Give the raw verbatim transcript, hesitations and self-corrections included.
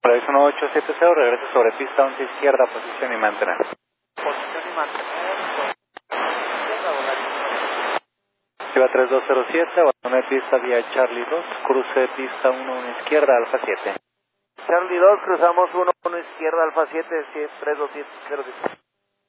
Paradis uno ocho siete cero, regrese sobre pista once izquierda, posición y mantener. Posición y mantener. Lleva tres dos cero siete, abandone pista vía Charlie dos, cruce pista uno uno izquierda, Alfa siete. Charlie dos, cruzamos uno uno izquierda, Alfa siete, tres dos siete cero siete.